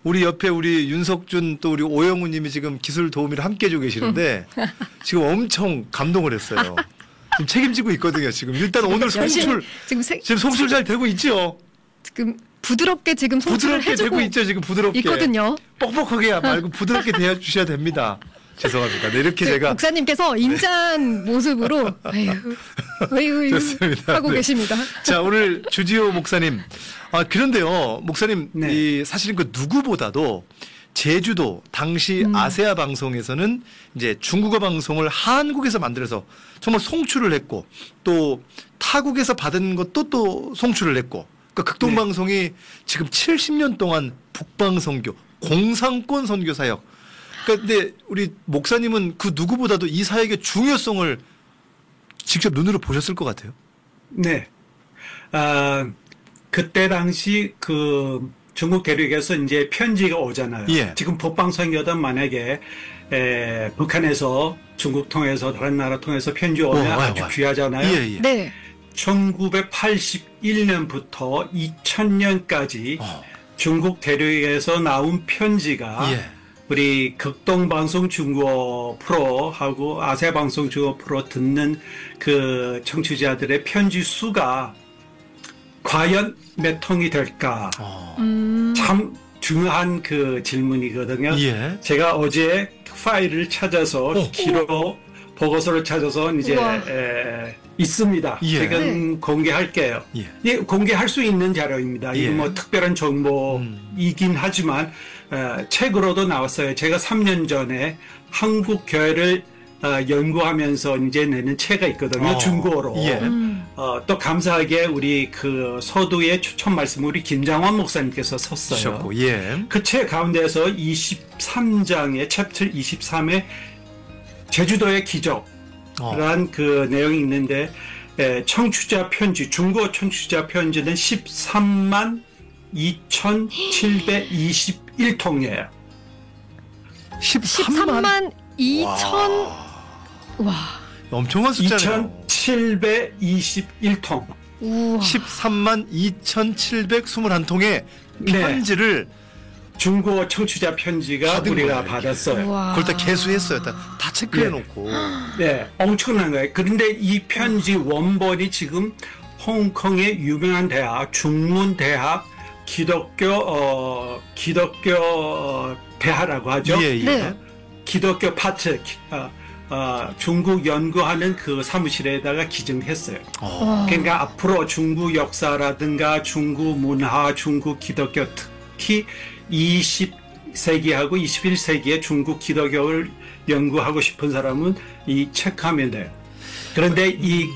우리 옆에 우리 윤석준 또 우리 오영우 님이 지금 기술 도우미를 함께 해주고 계시는데 지금 엄청 감동을 했어요. 지금 책임지고 있거든요. 지금 일단 오늘 송출 지금 송출 잘 되고 있죠. 지금 부드럽게 지금 송출을 부드럽게 해주고 되고 있죠. 지금 부드럽게 있거든요. 뻑뻑하게 말고 부드럽게 대해주셔야 됩니다. 죄송합니다. 네, 이렇게 제가 목사님께서 인자한 모습으로 에휴 좋습니다. 하고 계십니다. 자, 오늘 주지호 목사님. 그런데요, 목사님, 네. 사실은 그 누구보다도 제주도 당시 아세아 방송에서는 이제 중국어 방송을 한국에서 만들어서 정말 송출을 했고 또 타국에서 받은 것도 또 송출을 했고 그러니까 극동방송이 지금 70년 동안 북방선교, 공산권 선교 사역. 그러니까 근데 우리 목사님은 그 누구보다도 이 사역의 중요성을 직접 눈으로 보셨을 것 같아요. 네. 그때 당시 그 중국 대륙에서 이제 편지가 오잖아요. 예. 지금 북방선교든 만약에 북한에서 중국 통해서 다른 나라 통해서 편지 오면 아주 귀하잖아요. 예, 예. 네. 1981년부터 2000년까지 중국 대륙에서 나온 편지가 우리 극동방송 중국어 프로하고 아세방송 중국어 프로 듣는 그 청취자들의 편지 수가 과연 몇 통이 될까? 참 중요한 그 질문이거든요. 예. 제가 어제 파일을 찾아서 기록 보고서를 찾아서 이제 있습니다. 예. 지금 공개할게요. 예, 공개할 수 있는 자료입니다. 이거 뭐 특별한 정보이긴 하지만 책으로도 나왔어요. 제가 3년 전에 한국 교회를 연구하면서 이제 내는 책이 있거든요. 중국어로. 예. 또 감사하게 우리 그 서두에 추천 말씀 우리 김장원 목사님께서 썼어요. 예. 그 책 가운데서 23장의 챕터 23에 제주도의 기적이란 그 내용이 있는데 청취자 편지, 중국어 청취자 편지는 13만 2,721통이에요. 13만 2천 와. 엄청난 숫자네요. 2,721통. 13만 2,721통의 편지를 중국어 청취자 편지가 우리가 받았어요. 그걸 다 개수했어요. 다 체크해놓고. 네, 엄청난 거예요. 그런데 이 편지 원본이 지금 홍콩의 유명한 대학, 중문대학 기독교 대학이라고 하죠. 예, 예. 네. 기독교 파트, 중국 연구하는 그 사무실에다가 기증했어요. 그러니까 앞으로 중국 역사라든가 중국 문화, 중국 기독교 특히 20세기하고 21세기의 중국 기독교를 연구하고 싶은 사람은 이 체크하면 돼요. 그런데 이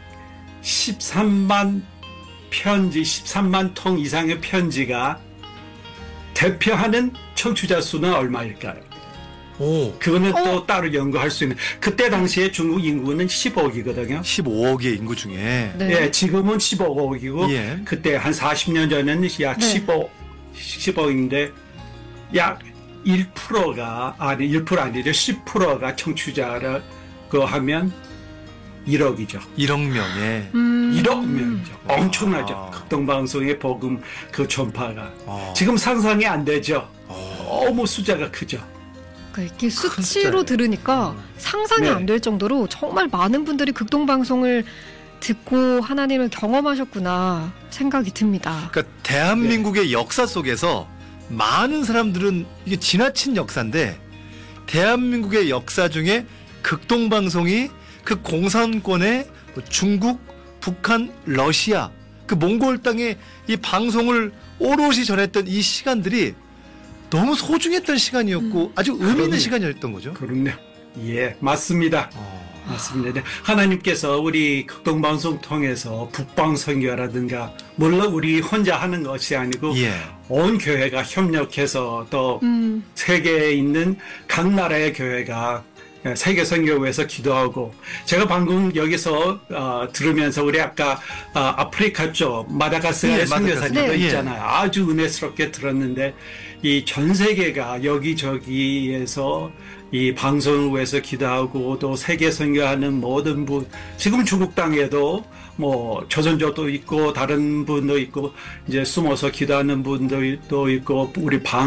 13만 편지, 13만 통 이상의 편지가 대표하는 청취자 수는 얼마일까요? 그거는 또 따로 연구할 수 있는. 그때 당시에 중국 인구는 15억이거든요. 15억의 인구 중에. 예, 지금은 15억이고 그때 한 40년 전에는 약 15억인데 약 1%가 아니 1% 아니죠. 10%가 청취자라고 하면 1억이죠. 1억 명에. 1억 명이죠. 엄청나죠. 극동방송의 복음 그 전파가. 지금 상상이 안 되죠. 너무 숫자가 크죠. 이렇게 수치로 들으니까 상상이 안 될 정도로 정말 많은 분들이 극동방송을 듣고 하나님을 경험하셨구나 생각이 듭니다. 그러니까 대한민국의 역사 속에서 많은 사람들은 이게 지나친 역사인데 대한민국의 역사 중에 극동방송이 그 공산권의 중국, 북한, 러시아 그 몽골 땅에 이 방송을 오롯이 전했던 이 시간들이 너무 소중했던 시간이었고 아주 의미 있는 시간이었던 거죠. 그럼요. 예, 맞습니다. 맞습니다. 하나님께서 우리 극동방송 통해서 북방선교라든가 물론 우리 혼자 하는 것이 아니고 온 교회가 협력해서 또 세계에 있는 각 나라의 교회가 세계 선교회에서 기도하고 제가 방금 여기서 들으면서 우리 아까 아프리카 쪽 마다가스카르 선교사님도 있잖아요. 아주 은혜스럽게 들었는데 이 전 세계가 여기저기에서 이 방송을 위해서 기도하고 또 세계 선교하는 모든 분 지금 중국 땅에도 뭐 조선족도 있고 다른 분도 있고 이제 숨어서 기도하는 분도 있고 우리 방